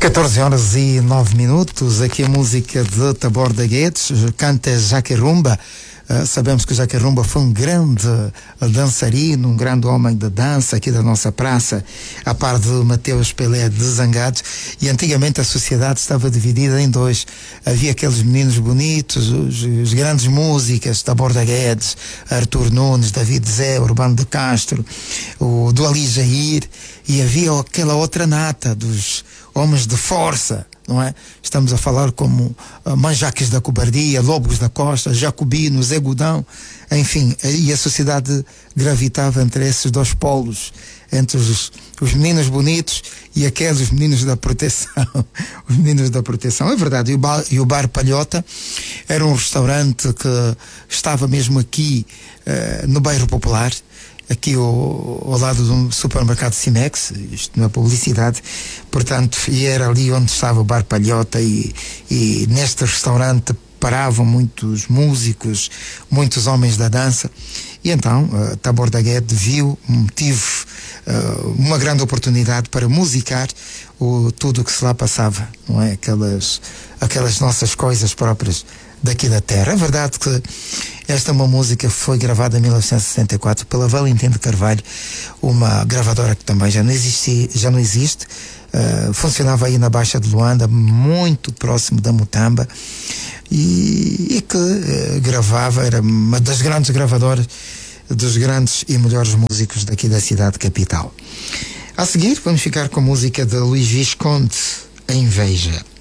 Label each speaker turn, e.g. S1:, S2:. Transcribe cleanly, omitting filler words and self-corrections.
S1: 14h09. Aqui a música de Taborda Guedes, canta Jaque Rumba. Sabemos que o Jaque Rumba foi um grande dançarino, um grande homem de dança aqui da nossa praça, a par de Mateus Pelé de Zangados. E antigamente a sociedade estava dividida em dois. Havia aqueles meninos bonitos, os grandes músicas, Taborda Guedes, Artur Nunes, David Zé, Urbano de Castro, o do Ali Jair, e havia aquela outra nata dos homens de força, não é? Estamos a falar como Manjaques da Cobardia, Lobos da Costa, Jacobinos, Zé Godão, enfim, e a sociedade gravitava entre esses dois polos, entre os meninos bonitos e aqueles meninos da proteção. Os meninos da proteção, é verdade. E o Bar Palhota era um restaurante que estava mesmo aqui no bairro Popular, aqui ao lado de um supermercado Cimex, isto não é publicidade, portanto, e era ali onde estava o Bar Palhota, e neste restaurante paravam muitos músicos, muitos homens da dança, e então Taborda Guedes viu um motivo, uma grande oportunidade para musicar tudo o que se lá passava, não é? Aquelas nossas coisas próprias daqui da terra. É verdade que esta é uma música que foi gravada em 1964 pela Valentim de Carvalho, uma gravadora que também já não existe. Funcionava aí na Baixa de Luanda, muito próximo da Mutamba, e que gravava, era uma das grandes gravadoras dos grandes e melhores músicos daqui da cidade capital. A seguir vamos ficar com a música de Luís Visconde, A Inveja.